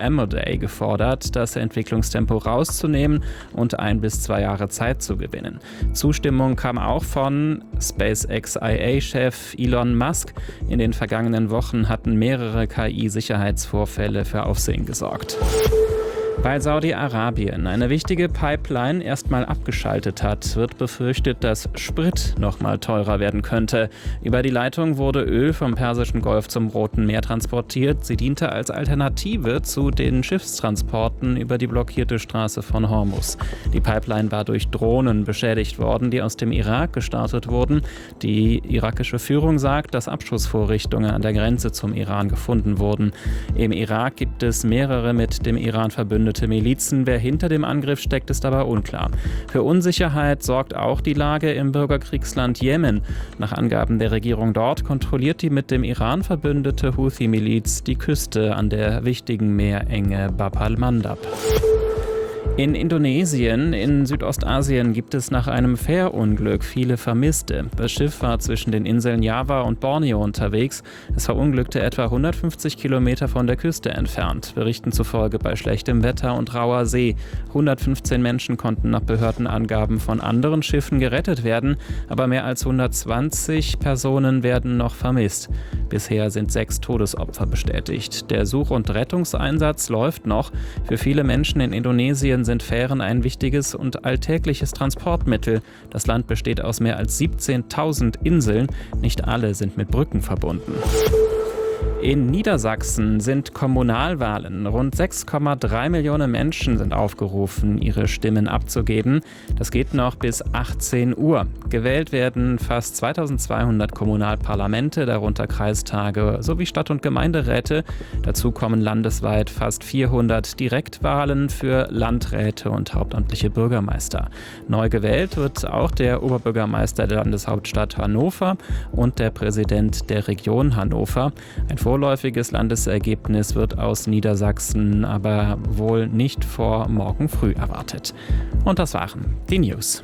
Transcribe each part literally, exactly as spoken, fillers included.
Amodei gefordert, das Entwicklungstempo rauszunehmen und ein bis zwei Jahre Zeit zu gewinnen. Zustimmung kam auch von SpaceX I A-Chef Elon Musk. In den vergangenen Wochen hatten mehrere K I-Sicherheitsvorfälle für Aufsehen gesorgt. Weil Saudi-Arabien eine wichtige Pipeline erstmal abgeschaltet hat, wird befürchtet, dass Sprit noch mal teurer werden könnte. Über die Leitung wurde Öl vom Persischen Golf zum Roten Meer transportiert. Sie diente als Alternative zu den Schiffstransporten über die blockierte Straße von Hormuz. Die Pipeline war durch Drohnen beschädigt worden, die aus dem Irak gestartet wurden. Die irakische Führung sagt, dass Abschussvorrichtungen an der Grenze zum Iran gefunden wurden. Im Irak gibt es mehrere mit dem Iran verbündete Milizen. Wer hinter dem Angriff steckt, ist aber unklar. Für Unsicherheit sorgt auch die Lage im Bürgerkriegsland Jemen. Nach Angaben der Regierung dort kontrolliert die mit dem Iran verbündete Houthi-Miliz die Küste an der wichtigen Meerenge Bab al-Mandab. In Indonesien, in Südostasien, gibt es nach einem Fährunglück viele Vermisste. Das Schiff war zwischen den Inseln Java und Borneo unterwegs. Es verunglückte etwa hundertfünfzig Kilometer von der Küste entfernt. Berichten zufolge bei schlechtem Wetter und rauer See. hundertfünfzehn Menschen konnten nach Behördenangaben von anderen Schiffen gerettet werden, aber mehr als hundertzwanzig Personen werden noch vermisst. Bisher sind sechs Todesopfer bestätigt. Der Such- und Rettungseinsatz läuft noch. Für viele Menschen in Indonesien sind Fähren ein wichtiges und alltägliches Transportmittel. Das Land besteht aus mehr als siebzehntausend Inseln. Nicht alle sind mit Brücken verbunden. In Niedersachsen sind Kommunalwahlen. Rund sechs Komma drei Millionen Menschen sind aufgerufen, ihre Stimmen abzugeben. Das geht noch bis achtzehn Uhr. Gewählt werden fast zweitausendzweihundert Kommunalparlamente, darunter Kreistage sowie Stadt- und Gemeinderäte. Dazu kommen landesweit fast vierhundert Direktwahlen für Landräte und hauptamtliche Bürgermeister. Neu gewählt wird auch der Oberbürgermeister der Landeshauptstadt Hannover und der Präsident der Region Hannover. Ein vorläufiges Landesergebnis wird aus Niedersachsen aber wohl nicht vor morgen früh erwartet. Und das waren die News.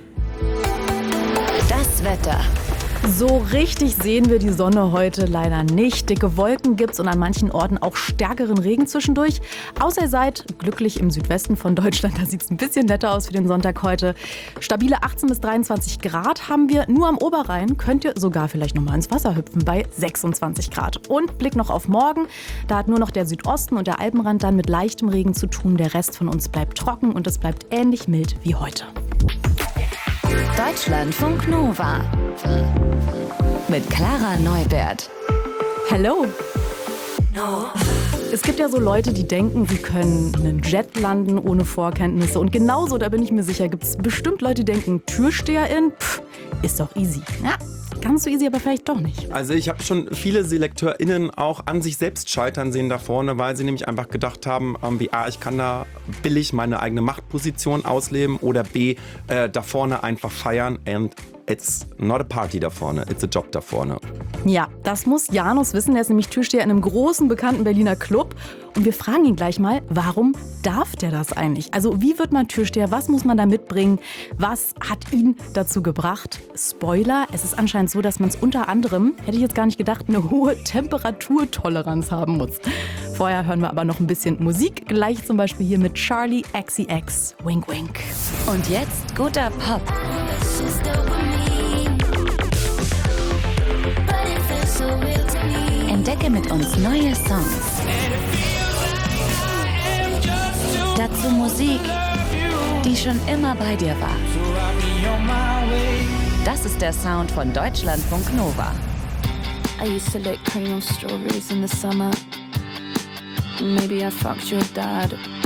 Das Wetter. So richtig sehen wir die Sonne heute leider nicht. Dicke Wolken gibt's und an manchen Orten auch stärkeren Regen zwischendurch. Außer ihr seid glücklich im Südwesten von Deutschland. Da sieht's ein bisschen netter aus für den Sonntag heute. Stabile achtzehn bis dreiundzwanzig Grad haben wir. Nur am Oberrhein könnt ihr sogar vielleicht noch mal ins Wasser hüpfen bei sechsundzwanzig Grad. Und Blick noch auf morgen. Da hat nur noch der Südosten und der Alpenrand dann mit leichtem Regen zu tun. Der Rest von uns bleibt trocken und es bleibt ähnlich mild wie heute. Deutschlandfunk Nova mit Clara Neubert. Hello. Es gibt ja so Leute, die denken, sie können einen Jet landen ohne Vorkenntnisse. Und genauso, da bin ich mir sicher, gibt es bestimmt Leute, die denken, Türsteherin, pff, ist doch easy. Ja, ganz so easy, aber vielleicht doch nicht. Also ich habe schon viele SelekteurInnen auch an sich selbst scheitern sehen da vorne, weil sie nämlich einfach gedacht haben, ähm, wie A, ich kann da billig meine eigene Machtposition ausleben oder B, äh, da vorne einfach feiern and it's not a party da vorne, it's a job da vorne. Ja, das muss Janus wissen, der ist nämlich Türsteher in einem großen, bekannten Berliner Club. Und wir fragen ihn gleich mal, warum darf der das eigentlich? Also wie wird man Türsteher, was muss man da mitbringen? Was hat ihn dazu gebracht? Spoiler, es ist anscheinend so, dass man es unter anderem, hätte ich jetzt gar nicht gedacht, eine hohe Temperaturtoleranz haben muss. Vorher hören wir aber noch ein bisschen Musik, gleich zum Beispiel hier mit Charlie X C X, Wink Wink. Und jetzt guter Pop. Entdecke mit uns neue Songs. Dazu Musik, die schon immer bei dir war. Das ist der Sound von Deutschlandfunk Nova. I used to lick cream on strawberries in the summer. Maybe I fucked your dad.